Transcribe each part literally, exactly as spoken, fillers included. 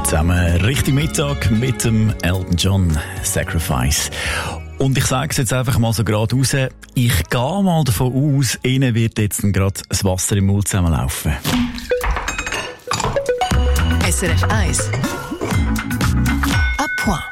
zusammen, richtig Mittag mit dem Elton John Sacrifice. Und ich sage es jetzt einfach mal so gerade raus, ich gehe mal davon aus, Ihnen wird jetzt gerade das Wasser im Mund zusammenlaufen. S R F eins. À point.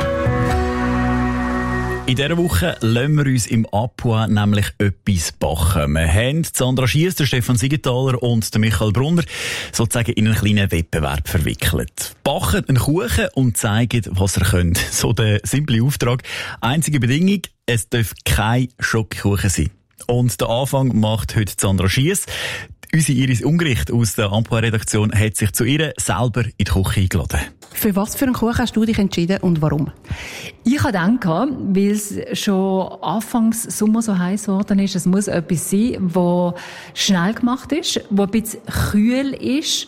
In dieser Woche lassen wir uns im Apua nämlich etwas backen. Wir haben Sandra Schiess, der Stefan Siegenthaler und der Michael Brunner sozusagen in einen kleinen Wettbewerb verwickelt. Backen einen Kuchen und zeigen, was ihr könnt. So der simple Auftrag. Einzige Bedingung, es darf kein Schokokuchen sein. Und der Anfang macht heute Sandra Schiess. Unsere Iris Ungericht aus der Ampua-Redaktion hat sich zu ihr selber in die Küche eingeladen. Für was für einen Kuchen hast du dich entschieden und warum? Ich habe gedacht, weil es schon anfangs Sommer so heiß geworden ist, es muss etwas sein, das schnell gemacht ist, das ein bisschen kühl ist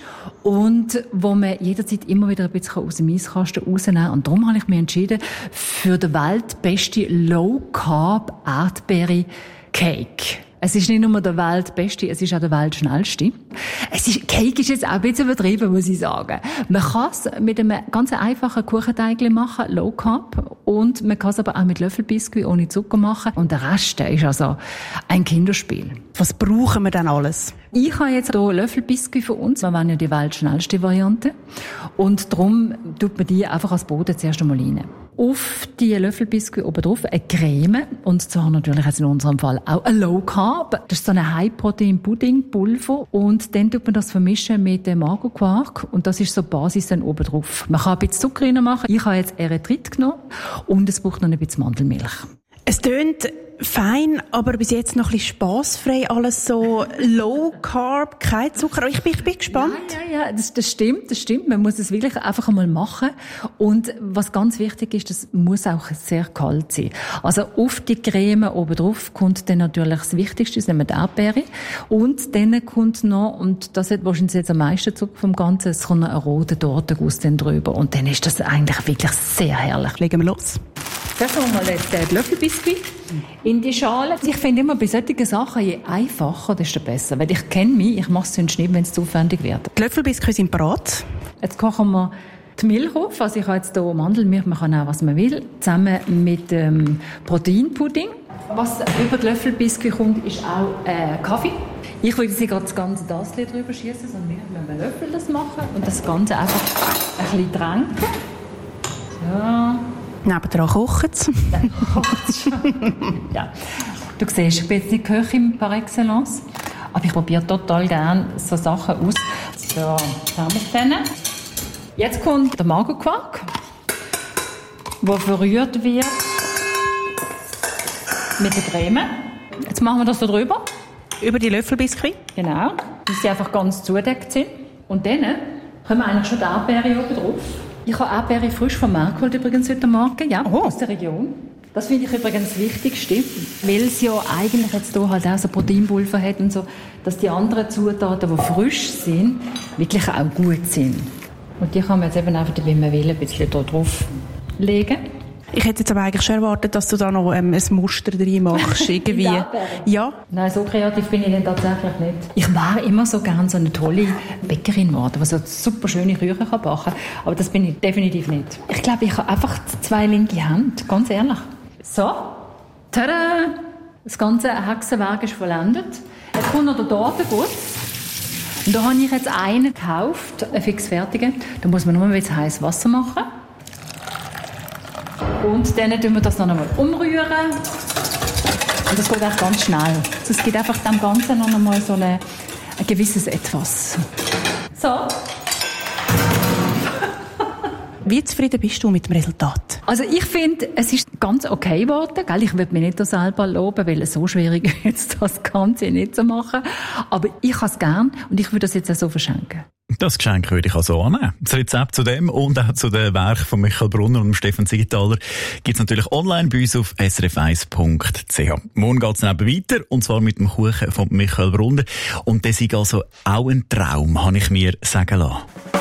und wo man jederzeit immer wieder ein bisschen aus dem Eiskasten rausnehmen kann. Und darum habe ich mich entschieden für den weltbesten Low-Carb Erdbeere-Cake. Es ist nicht nur der weltbeste, es ist auch der weltschnellste. Es ist, Cake ist jetzt auch ein bisschen übertrieben, muss ich sagen. Man kann es mit einem ganz einfachen Kuchenteig machen, Low Carb. Und man kann es aber auch mit Löffelbiskuit ohne Zucker machen. Und der Rest, der ist also ein Kinderspiel. Was brauchen wir denn alles? Ich habe jetzt hier Löffelbiskuit für uns. Wir wollen ja die weltschnellste Variante. Und darum tut man die einfach als Boden zuerst einmal rein. Auf die Löffelbiskuit oben drauf eine Creme. Und zwar natürlich jetzt in unserem Fall auch ein Low Carb. Das ist so ein High-Protein-Pudding-Pulver. Und dann tut man das vermischen mit dem Magerquark. Und das ist so die Basis dann oben drauf. Man kann ein bisschen Zucker rein machen. Ich habe jetzt Erythrit genommen. Und es braucht noch ein bisschen Mandelmilch. Es tönt fein, aber bis jetzt noch ein bisschen spassfrei. Alles so Low Carb, kein Zucker. Ich bin, ich bin gespannt. Ja, ja, ja, das, das stimmt, das stimmt. Man muss es wirklich einfach einmal machen. Und was ganz wichtig ist, das muss auch sehr kalt sein. Also auf die Creme oben drauf kommt dann natürlich das Wichtigste, das nehmen die Erdbeere. Und dann kommt noch, und das hat wahrscheinlich jetzt am meisten Zucker vom Ganzen, es kommt noch ein roter Tortenguss dann drüber. Und dann ist das eigentlich wirklich sehr herrlich. Legen wir los. Jetzt haben wir mal jetzt den Löffelbiskuit in die Schale. Ich finde immer, bei solchen Sachen, je einfacher, desto besser. Weil ich kenne mich, ich mache es sonst nicht, wenn es zu aufwendig wird. Die Löffelbiskuit sind bereit. Jetzt kochen wir die Milch auf. Also ich habe jetzt hier Mandelmilch, man kann auch, was man will, zusammen mit dem ähm, Proteinpudding. Was über die Löffelbiskuit kommt, ist auch äh, Kaffee. Ich würde jetzt gerade das ganze Tassel drüber schießen, sondern wir müssen einen Löffel das machen und das Ganze einfach ein bisschen tränken. Ja. Nebendran kocht es. Ja. Du siehst, ich bin jetzt nicht Köchin par excellence, aber ich probiere total gerne so Sachen aus. So, zusammen. Jetzt kommt der Magerquark, der verrührt wird mit der Creme. Jetzt machen wir das da drüber. Über die Löffelbiskuit? Genau, dass sie einfach ganz zudeckt sind. Und dann können wir eigentlich schon die Erdbeere oben drauf. Ich habe Erdbeere frisch vom Markt geholt, übrigens heute Morgen, ja, oh. aus der Region. Das finde ich übrigens das Wichtigste, weil es ja eigentlich jetzt hier halt auch so Proteinpulver hat und so, dass die anderen Zutaten, die frisch sind, wirklich auch gut sind. Und die kann man jetzt eben einfach, wie man will, ein bisschen hier drauf legen. Ich hätte jetzt aber eigentlich schon erwartet, dass du da noch ähm, ein Muster drin machst, irgendwie. Ja? Nein, so kreativ bin ich dann tatsächlich nicht. Ich wäre immer so gerne so eine tolle Bäckerin geworden, die so super schöne Küchen backen kann. Aber das bin ich definitiv nicht. Ich glaube, ich habe einfach zwei linke Hände, ganz ehrlich. So. Tada! Das ganze Hexenwerk ist vollendet. Jetzt kommt noch der Tortenguss. Und da habe ich jetzt einen gekauft, einen fixfertigen. Da muss man nur ein bisschen heißes Wasser machen. Und dann tun wir das noch einmal umrühren. Und das geht auch ganz schnell. Es gibt einfach dem Ganzen noch einmal so eine, ein gewisses Etwas. So. Wie zufrieden bist du mit dem Resultat? Also ich finde, es ist ganz okay geworden. Gell? Ich würde mich nicht selber loben, weil es so schwierig ist, das Ganze nicht zu machen. Aber ich habe es gern und ich würde das jetzt auch so verschenken. Das Geschenk würde ich also annehmen. Das Rezept zu dem und auch zu den Werken von Michael Brunner und Stefan Siegenthaler gibt es natürlich online bei uns auf s r f eins punkt c h. Morgen geht es dann eben weiter, und zwar mit dem Kuchen von Michael Brunner. Und das ist also auch ein Traum, habe ich mir sagen lassen.